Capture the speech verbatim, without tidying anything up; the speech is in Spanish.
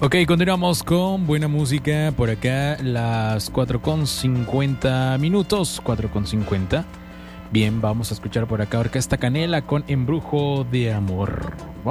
Ok, continuamos con buena música por acá, las cuatro con cincuenta minutos, cuatro con cincuenta. Bien, vamos a escuchar por acá Orquesta Canela con Embrujo de Amor. Vamos